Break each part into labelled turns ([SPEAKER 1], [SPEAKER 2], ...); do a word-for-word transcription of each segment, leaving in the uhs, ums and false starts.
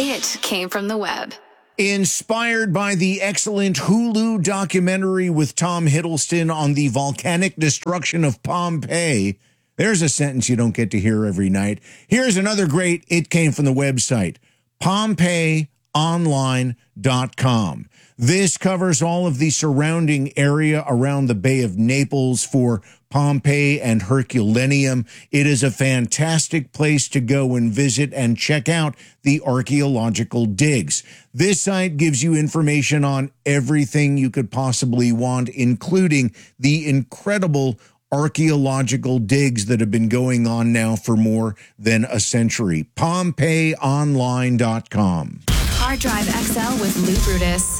[SPEAKER 1] It came from the web.
[SPEAKER 2] Inspired by the excellent Hulu documentary with Tom Hiddleston on the volcanic destruction of Pompeii, there's a sentence you don't get to hear every night. Here's another great It Came from the website, Pompeii Online dot com. This covers all of the surrounding area around the Bay of Naples for Pompeii and Herculaneum. It is a fantastic place to go and visit and check out the archaeological digs. This site gives you information on everything you could possibly want, including the incredible archaeological digs that have been going on now for more than a century. Pompeii Online dot com.
[SPEAKER 1] Hard Drive X L with Lou Brutus.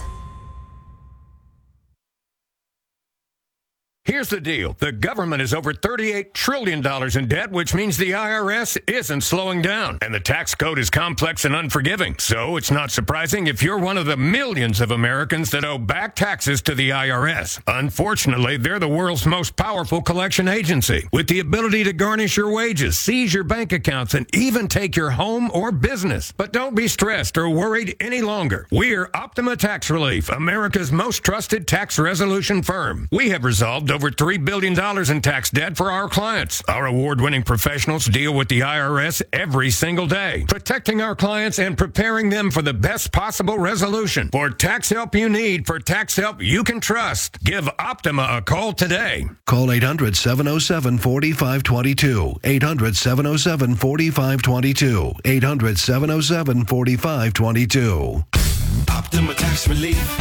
[SPEAKER 3] Here's the deal. The government is over thirty-eight trillion dollars in debt, which means the I R S isn't slowing down. And the tax code is complex and unforgiving. So it's not surprising if you're one of the millions of Americans that owe back taxes to the I R S. Unfortunately, they're the world's most powerful collection agency, with the ability to garnish your wages, seize your bank accounts, and even take your home or business. But don't be stressed or worried any longer. We're Optima Tax Relief, America's most trusted tax resolution firm. We have resolved over three billion dollars in tax debt for our clients. Our award-winning professionals deal with the I R S every single day, protecting our clients and preparing them for the best possible resolution. For tax help you need, for tax help you can trust, give Optima a call today.
[SPEAKER 4] Call eight hundred, seven oh seven, four five two two. eight hundred, seven oh seven, four five two two. eight hundred, seven oh seven, four five two two.
[SPEAKER 5] Optima Tax Relief.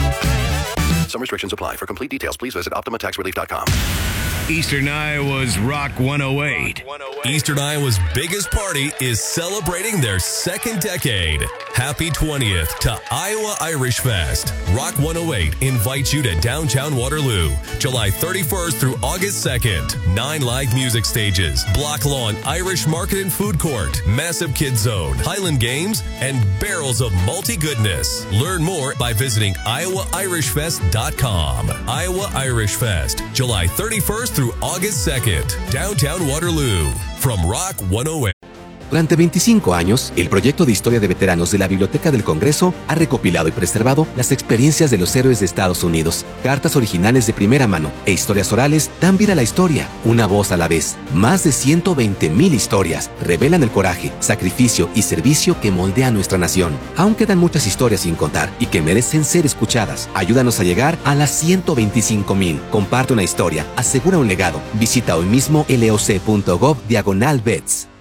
[SPEAKER 6] Some restrictions apply. For complete details, please visit Optima Tax Relief dot com.
[SPEAKER 7] Eastern Iowa's Rock one oh eight.
[SPEAKER 5] Eastern Iowa's biggest party is celebrating their second decade. Happy twentieth to Iowa Irish Fest. Rock one oh eight invites you to downtown Waterloo, July thirty-first through August second. Nine live music stages, block lawn Irish market and food court, massive kids zone, Highland games, and barrels of malty goodness. Learn more by visiting Iowa Irish Fest dot com. Iowa Irish Fest, July thirty-first through August second. Downtown Waterloo. From Rock one oh eight.
[SPEAKER 8] Durante veinticinco años, el proyecto de historia de veteranos de la Biblioteca del Congreso ha recopilado y preservado las experiencias de los héroes de Estados Unidos. Cartas originales de primera mano e historias orales dan vida a la historia, una voz a la vez. Más de ciento veinte mil historias revelan el coraje, sacrificio y servicio que moldea nuestra nación. Aún quedan muchas historias sin contar y que merecen ser escuchadas. Ayúdanos a llegar a las ciento veinticinco mil. Comparte una historia, asegura un legado. Visita hoy mismo loc punto gov diagonal vets.